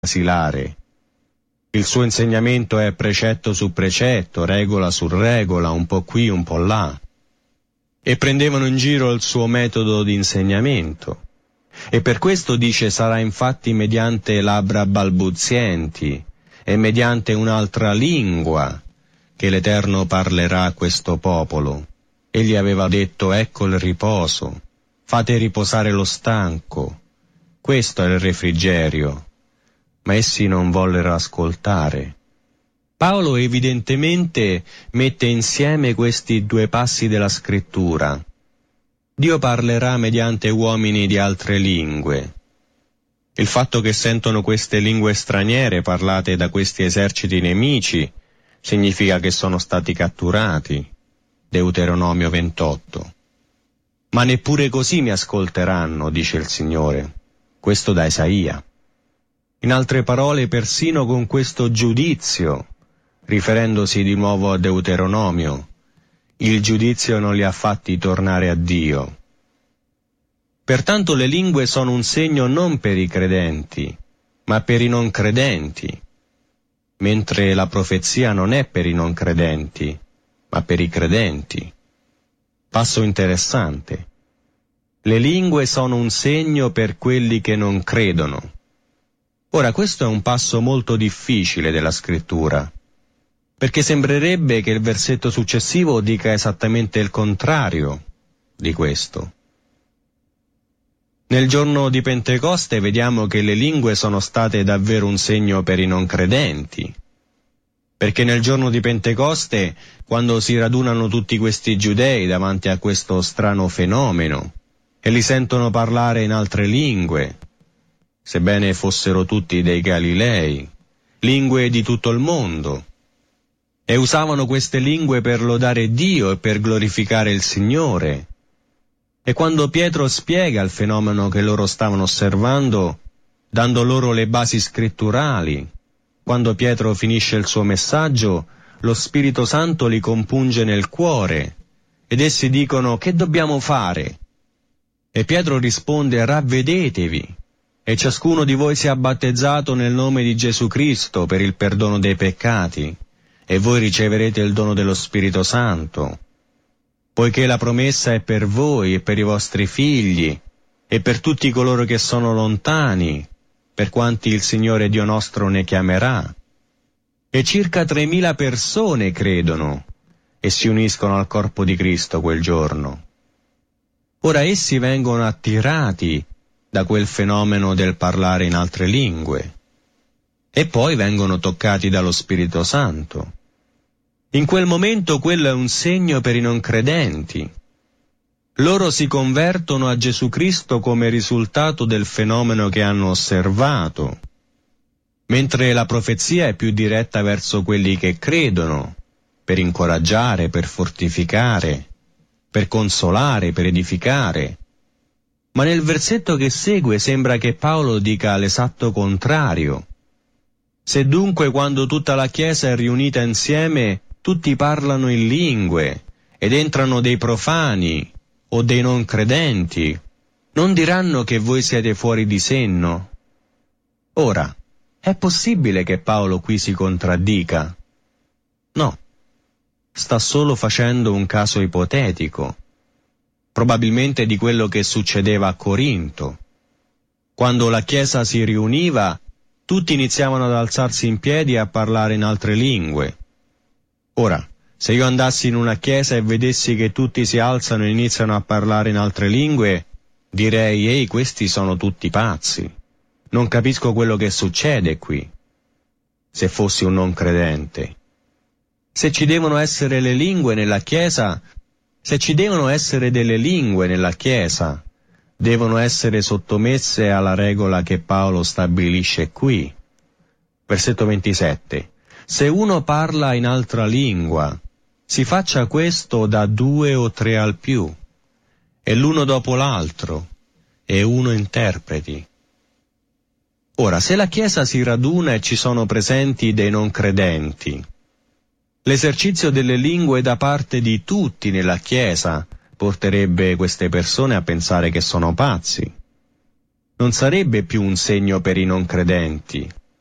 basilare. Il suo insegnamento è precetto su precetto, regola su regola, un po' qui, un po' là. E prendevano in giro il suo metodo di insegnamento. E per questo dice sarà infatti mediante labbra balbuzienti e mediante un'altra lingua che l'Eterno parlerà a questo popolo. Egli aveva detto: ecco il riposo, fate riposare lo stanco, questo è il refrigerio. Ma essi non vollero ascoltare. Paolo evidentemente mette insieme questi due passi della scrittura. Dio parlerà mediante uomini di altre lingue. Il fatto che sentono queste lingue straniere parlate da questi eserciti nemici significa che sono stati catturati. Deuteronomio 28. Ma neppure così mi ascolteranno, dice il Signore. Questo da Isaia. In altre parole, persino con questo giudizio, riferendosi di nuovo a Deuteronomio, il giudizio non li ha fatti tornare a Dio. Pertanto le lingue sono un segno non per i credenti, ma per i non credenti, mentre la profezia non è per i non credenti, ma per i credenti. Passo interessante. Le lingue sono un segno per quelli che non credono. Ora, questo è un passo molto difficile della scrittura, perché sembrerebbe che il versetto successivo dica esattamente il contrario di questo. Nel giorno di Pentecoste vediamo che le lingue sono state davvero un segno per i non credenti, perché nel giorno di Pentecoste, quando si radunano tutti questi giudei davanti a questo strano fenomeno e li sentono parlare in altre lingue, sebbene fossero tutti dei Galilei, lingue di tutto il mondo, e usavano queste lingue per lodare Dio e per glorificare il Signore. E quando Pietro spiega il fenomeno che loro stavano osservando, dando loro le basi scritturali, quando Pietro finisce il suo messaggio, lo Spirito Santo li compunge nel cuore, ed essi dicono: che dobbiamo fare? E Pietro risponde: ravvedetevi, e ciascuno di voi sia battezzato nel nome di Gesù Cristo per il perdono dei peccati, e voi riceverete il dono dello Spirito Santo, poiché la promessa è per voi e per i vostri figli e per tutti coloro che sono lontani, per quanti il Signore Dio nostro ne chiamerà. E circa 3.000 persone credono e si uniscono al corpo di Cristo quel giorno. Ora essi vengono attirati da quel fenomeno del parlare in altre lingue e poi vengono toccati dallo Spirito Santo. In quel momento quello è un segno per i non credenti. Loro si convertono a Gesù Cristo come risultato del fenomeno che hanno osservato, mentre la profezia è più diretta verso quelli che credono, per incoraggiare, per fortificare, per consolare, per edificare. Ma nel versetto che segue sembra che Paolo dica l'esatto contrario. Se dunque quando tutta la Chiesa è riunita insieme tutti parlano in lingue ed entrano dei profani o dei non credenti, non diranno che voi siete fuori di senno? Ora, è possibile che Paolo qui si contraddica? No, sta solo facendo un caso ipotetico, probabilmente di quello che succedeva a Corinto. Quando la Chiesa si riuniva, tutti iniziavano ad alzarsi in piedi e a parlare in altre lingue. Ora, se io andassi in una chiesa e vedessi che tutti si alzano e iniziano a parlare in altre lingue, direi: ehi, questi sono tutti pazzi. Non capisco quello che succede qui. Se fossi un non credente. Se ci devono essere le lingue nella chiesa, se ci devono essere delle lingue nella chiesa, devono essere sottomesse alla regola che Paolo stabilisce qui. Versetto 27. Se uno parla in altra lingua, si faccia questo da 2 o 3 al più, e l'uno dopo l'altro, e uno interpreti. Ora, se la Chiesa si raduna e ci sono presenti dei non credenti, l'esercizio delle lingue da parte di tutti nella Chiesa porterebbe queste persone a pensare che sono pazzi. Non sarebbe più un segno per i non credenti,